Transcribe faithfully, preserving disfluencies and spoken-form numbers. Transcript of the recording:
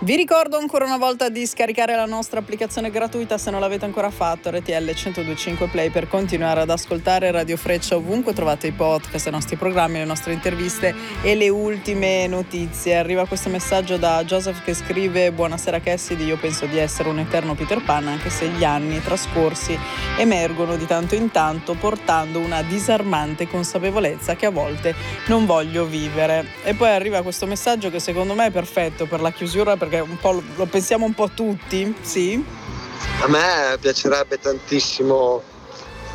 Vi ricordo ancora una volta di scaricare la nostra applicazione gratuita se non l'avete ancora fatto, R T L centodue e cinque Play, per continuare ad ascoltare Radio Freccia ovunque trovate i podcast, i nostri programmi, le nostre interviste e le ultime notizie. Arriva questo messaggio da Joseph che scrive: buonasera Cassidy, io penso di essere un eterno Peter Pan anche se gli anni trascorsi emergono di tanto in tanto portando una disarmante consapevolezza che a volte non voglio vivere. E poi arriva questo messaggio che secondo me è perfetto per la chiusura, perché un po' lo, lo pensiamo un po' tutti, sì? A me piacerebbe tantissimo